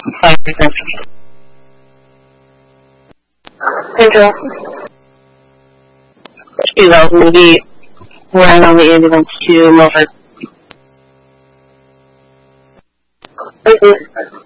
Hi, Angel. She's maybe running on the ambulance to Milford.